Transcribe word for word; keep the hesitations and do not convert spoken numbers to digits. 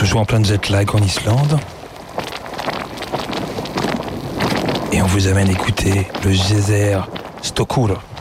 toujours en plein jet lag en Islande. Et on vous amène écouter le geyser Stokkur.